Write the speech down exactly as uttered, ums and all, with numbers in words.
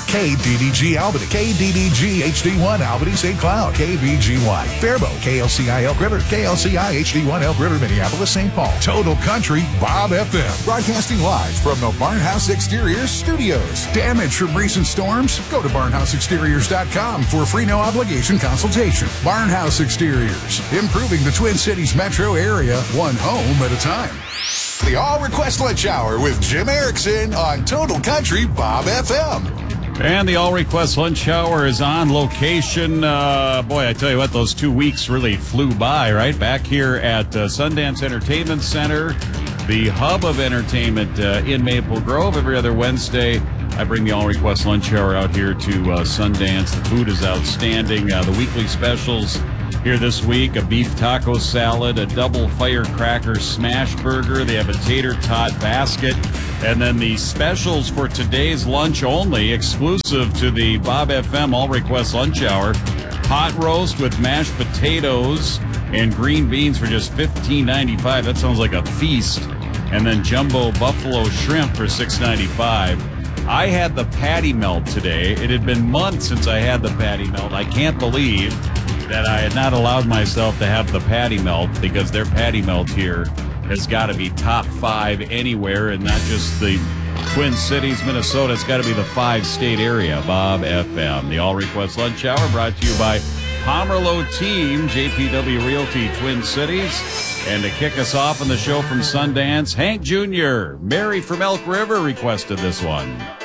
K D D G Albany, K D D G H D one Albany Saint Cloud, K B G Y Faribault, K L C I Elk River, K L C I H D one Elk River, Minneapolis, Saint Paul. Total Country Bob F M. Broadcasting live from the Barnhouse Exteriors studios. Damage from recent storms? Go to barnhouse exteriors dot com for a free no obligation consultation. Barnhouse Exteriors, improving the Twin Cities metro area one home at a time. The All Request Lunch Hour with Jim Erickson on Total Country Bob F M. And the All Request Lunch Hour is on location. Uh, boy, I tell you what, those two weeks really flew by, right? Back here at uh, Sundance Entertainment Center, the hub of entertainment uh, in Maple Grove. Every other Wednesday, I bring the All Request Lunch Hour out here to uh, Sundance. The food is outstanding. Uh, the weekly specials here this week, a beef taco salad, a double firecracker smash burger. They have a tater tot basket. And then the specials for today's lunch only, exclusive to the Bob F M All Request Lunch Hour. Hot roast with mashed potatoes and green beans for just fifteen ninety-five. That sounds like a feast. And then jumbo buffalo shrimp for six ninety-five. I had the patty melt today. It had been months since I had the patty melt. I can't believe that I had not allowed myself to have the patty melt, because their patty melt here has got to be top five anywhere, and not just the Twin Cities, Minnesota. It's got to be the five-state area. Bob F M. The All Request Lunch Hour brought to you by Pomerleau Team, J P W Realty Twin Cities. And to kick us off on the show from Sundance, Hank Junior Mary from Elk River requested this one.